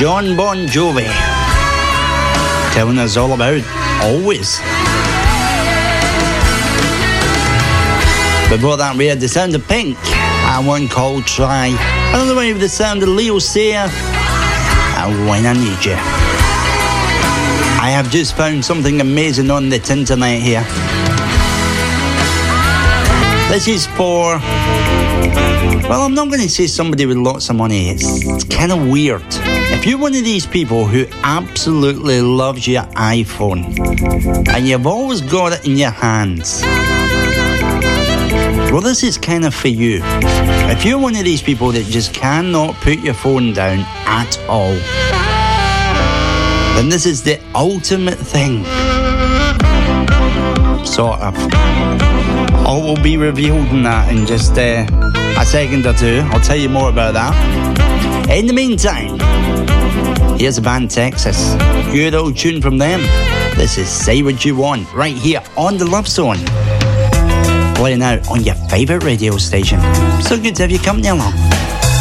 John Bon Jovi, telling us all about Always. Before that, we had the sound of Pink and one called Try. Another one with the sound of Leo Sayer and When I Need You. I have just found something amazing on the internet here. This is for, well, I'm not going to say somebody with lots of money. It's kind of weird. If you're one of these people who absolutely loves your iPhone and you've always got it in your hands, well, this is kind of for you. If you're one of these people that just cannot put your phone down at all, then this is the ultimate thing. Sort of. All will be revealed in that in just a second or two. I'll tell you more about that. In the meantime, here's the band Texas. Good old tune from them. This is Say What You Want, right here on the Love Zone. Playing out on your favourite radio station. So good to have you company along.